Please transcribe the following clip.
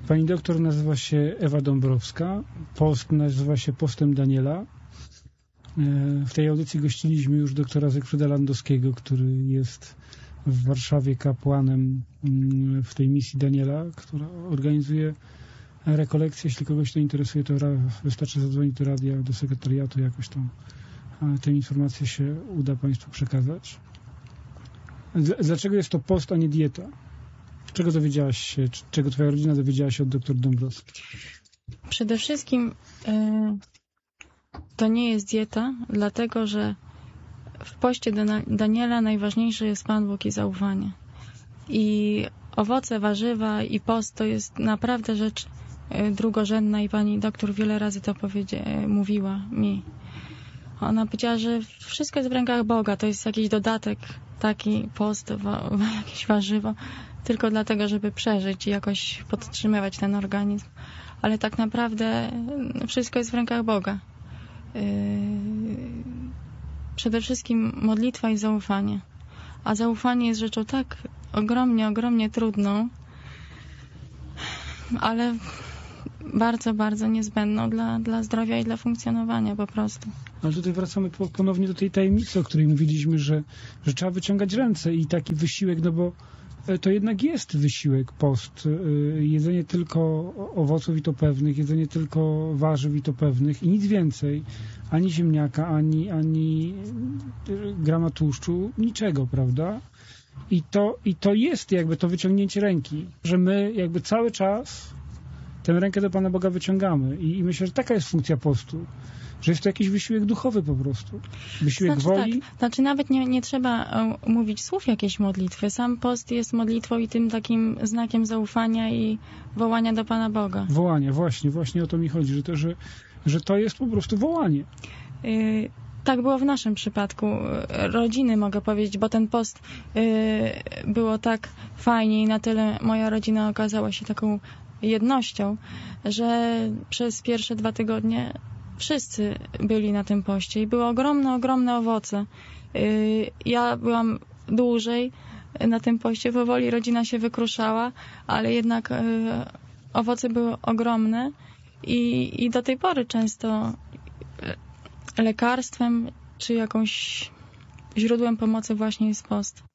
Pani doktor nazywa się Ewa Dąbrowska. Post nazywa się Postem Daniela. W tej audycji gościliśmy już doktora Zygfryda Landowskiego, który jest w Warszawie kapłanem w tej misji Daniela, która organizuje rekolekcje. Jeśli kogoś to interesuje, to wystarczy zadzwonić do radia, do sekretariatu, jakoś tam te informacje się uda Państwu przekazać. Dlaczego jest to post, a nie dieta? Czego dowiedziałaś się, czego Twoja rodzina dowiedziała się od dr Dąbrowskiej? Przede wszystkim to nie jest dieta, dlatego że w poście Daniela najważniejszy jest Pan Bóg i zaufanie. I owoce, warzywa i post to jest naprawdę rzecz drugorzędna i pani doktor wiele razy to mówiła mi. Ona powiedziała, że wszystko jest w rękach Boga, to jest jakiś dodatek, taki post, jakieś warzywo, tylko dlatego, żeby przeżyć i jakoś podtrzymywać ten organizm. Ale tak naprawdę wszystko jest w rękach Boga. Przede wszystkim modlitwa i zaufanie. A zaufanie jest rzeczą tak ogromnie trudną, ale bardzo, bardzo niezbędną dla zdrowia i dla funkcjonowania po prostu. Ale tutaj wracamy ponownie do tej tajemnicy, o której mówiliśmy, że trzeba wyciągać ręce i taki wysiłek, no bo to jednak jest wysiłek, post. Jedzenie tylko owoców i to pewnych, jedzenie tylko warzyw i to pewnych i nic więcej. Ani ziemniaka, ani grama tłuszczu, niczego, prawda? I to jest jakby to wyciągnięcie ręki, że my jakby cały czas tę rękę do Pana Boga wyciągamy. I myślę, że taka jest funkcja postu. Że jest to jakiś wysiłek duchowy po prostu. Wysiłek woli. Tak. Znaczy nawet nie trzeba mówić słów jakiejś modlitwy. Sam post jest modlitwą i tym takim znakiem zaufania i wołania do Pana Boga. Wołania, właśnie o to mi chodzi, że to jest po prostu wołanie. Tak było w naszym przypadku. Rodziny mogę powiedzieć, bo ten post było tak fajnie i na tyle moja rodzina okazała się taką jednością, że przez pierwsze 2 tygodnie wszyscy byli na tym poście i były ogromne owoce. Ja byłam dłużej na tym poście, powoli rodzina się wykruszała, ale jednak owoce były ogromne i do tej pory często lekarstwem czy jakąś źródłem pomocy właśnie jest post.